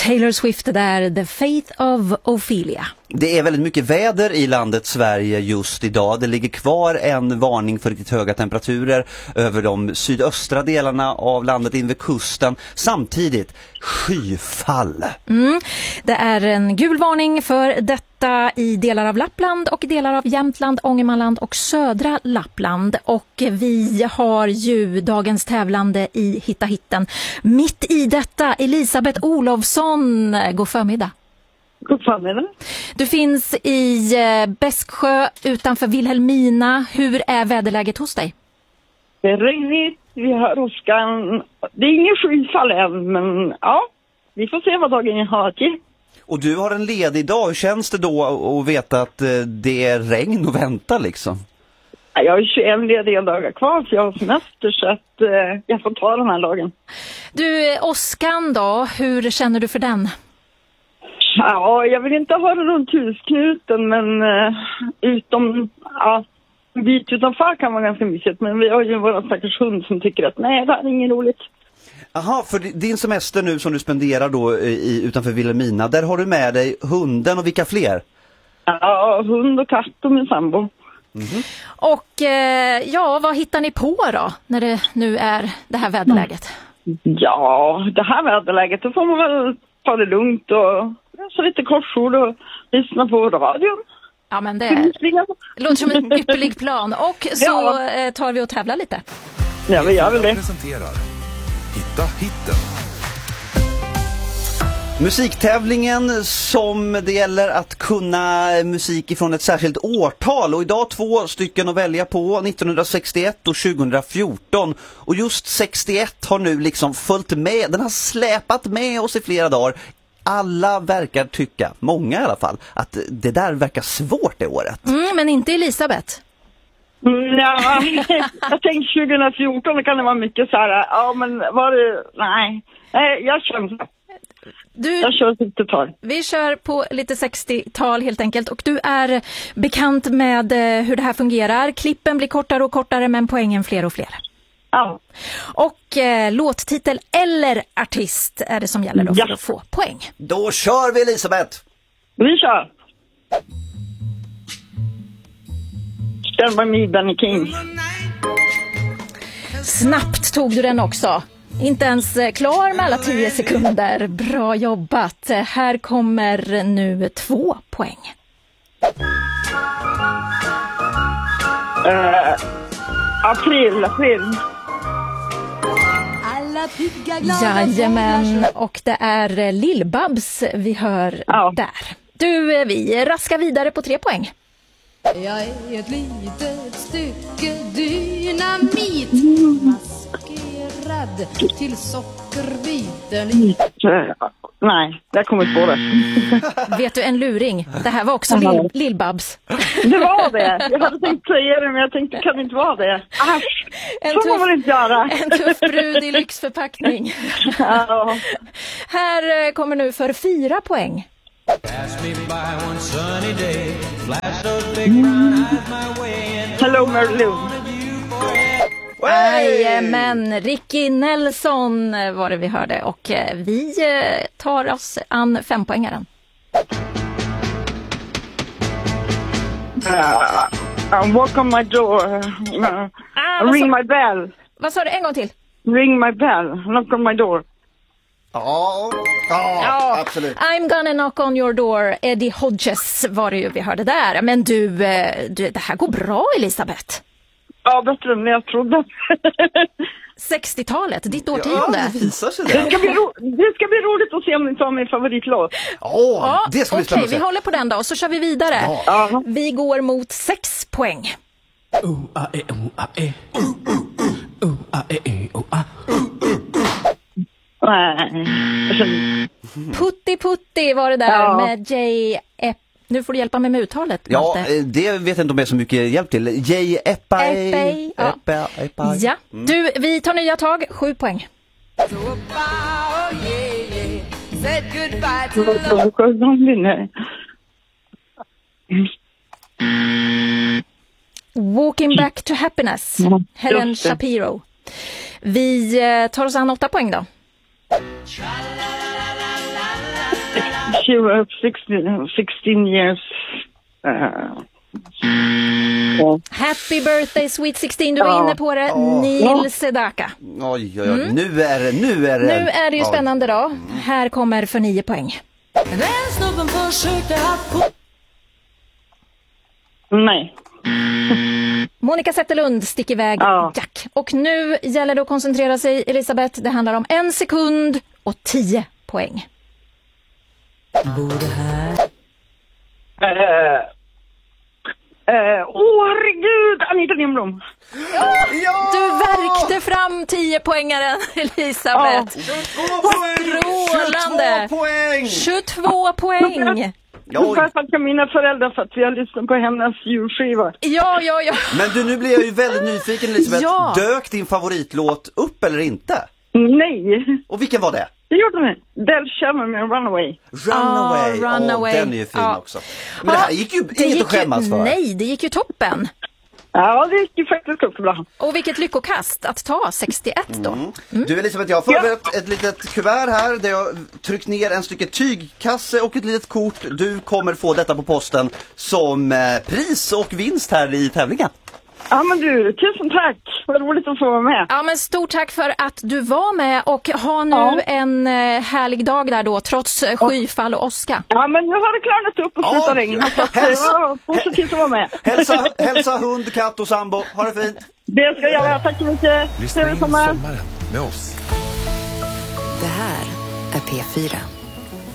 Taylor Swift där, The Faith of Ophelia. Det är väldigt mycket väder i landet Sverige just idag. Det ligger kvar en varning för riktigt höga temperaturer över de sydöstra delarna av landet in vid kusten. Samtidigt skyfall. Det är en gul varning för detta i delar av Lappland och delar av Jämtland, Ångermanland och södra Lappland. Och vi har ju dagens tävlande i Hitta Hitten. Mitt i detta, Elisabeth Olofsson. God förmiddag. God förmiddag. Du finns i Bäsksjö utanför Vilhelmina. Hur är väderläget hos dig? Det är regnigt, vi har åskan. Det är ingen skyfall än, men ja, vi får se vad dagen har till. Och du har en ledig dag. Hur känns det då att veta att det är regn och vänta liksom? Jag har 21 lediga dagar kvar så jag har semester så att jag får ta den här dagen. Du, åskan då, hur känner du för den? Ja, jag vill inte ha den runt husknuten, men en bit utanför kan vara ganska mysigt. Men vi har ju våra stackars hund som tycker att nej, det är inget roligt. Aha, för din semester nu som du spenderar då utanför Vilhelmina, där har du med dig hunden och vilka fler? Ja, hund och katt och min sambo. Mm-hmm. Och vad hittar ni på då när det nu är det här väderläget? Ja, det här väderläget, då får man väl ta det lugnt och så lite korsord och lyssna på radion. Ja, men det låter som en ypperlig plan. Och så tar vi och tävlar lite. Ja, vi gör väl det. Presenterar Hitta Hitten. Musiktävlingen som det gäller att kunna musik ifrån ett särskilt årtal. Och idag 2 stycken att välja på, 1961 och 2014. Och just 61 har nu liksom följt med, den har släpat med oss i flera dagar. Alla verkar tycka, många i alla fall, att det där verkar svårt det året. Men inte Elisabeth. Ja, jag tänkte 2014 kan det vara mycket så här. Ja, men var det... Nej, jag känner... Jag kör 60-tal. Vi kör på lite 60-tal helt enkelt. Och du är bekant med hur det här fungerar. Klippen blir kortare och kortare, men poängen fler och fler. Ja. Och låttitel eller artist är det som gäller då för att få poäng. Då kör vi, Elisabeth! Vi kör! Stand by me, Benny King. Snabbt tog du den också. Inte ens klar med alla 10 sekunder. Bra jobbat. Här kommer nu 2 poäng. April. Jajamän, och det är Lill-Babs vi hör där. Du, vi raskar vidare på 3 poäng. Jag är ett litet stycke dynamit, maskerad till sockerbiten. Nej, jag kommer inte på det. Vet du, en luring. Det här var också Lill-Babs. Det var det. Jag hade tänkt säga det, men jag tänkte, kan det inte vara det? Asch, så får man inte göra. En tuff brud i lyxförpackning. Ja. Här kommer nu för 4 poäng. Hello, Merlin. Men Ricky Nelson var det vi hörde. Och vi tar oss an 5-poängaren. Walk on my door. Ring my bell. Vad sa du? En gång till. Ring my bell. Knock on my door. Ja, absolut. I'm gonna knock on your door. Eddie Hodges var det ju vi hörde där. Men du, det här går bra, Elisabeth. Ja, bättre än jag trodde. 60-talet, ditt årtionde. Ja, det visar sig det ska bli roligt att se om ni tar min favoritlåt. Det ska bli spännande. Okej, vi håller på den då och så kör vi vidare. Ja. Vi går mot 6 poäng. Putti Putti var det där med J. Nu får du hjälpa mig med uttalet. Ja, det vet jag inte om jag är så mycket hjälp till. J. Eppai. Ja. Du, vi tar nya tag. 7 poäng. Walking Back to Happiness. Helen Shapiro. Vi tar oss an 8 poäng då. she was 16 years. Happy birthday Sweet 16, du är inne på det. Neil Sedaka. Oj. Nu är det. Nu är det ju spännande då. Här kommer för 9 poäng. Den snubben försökte att Nej. Monica Zetterlund, Stick iväg Jack. Och nu gäller det att koncentrera sig, Elisabeth. Det handlar om 1 sekund och 10 poäng. Herregud, Anita Lindblom. Du verkte fram 10-poängaren, Elisabeth. 22 poäng! 22 poäng! Jag tackar mina föräldrar för att vi har lyssnat på hennes julskiva. Ja. Men du, nu blir jag ju väldigt nyfiken, Elisabeth. Ja. Dök din favoritlåt upp eller inte? Nej. Och vilken var det? Det gjorde ni. Del Sherman med Runaway. Runaway. Den är ju fin också. Men det här gick ju inget att skämmas för. Nej, det gick ju toppen. Ja, det gick ju faktiskt upp bra. Och vilket lyckokast att ta 61 då. Du Elisabeth, jag har förberett ett litet kuvert här där jag tryckt ner en stycke tygkasse och ett litet kort. Du kommer få detta på posten som pris och vinst här i tävlingen. Ja men du, tusen tack. Vad roligt att få vara med. Ja men stort tack för att du var med och ha nu en härlig dag där då trots skyfall och åska. Ja men nu har det klarnat upp och slutat regna. Så det var positivt att vara med. Hälsa hund, katt och sambo. Ha det fint. Det ska jag göra. Tack så mycket. Lyssna in sommaren med oss. Det här är P4.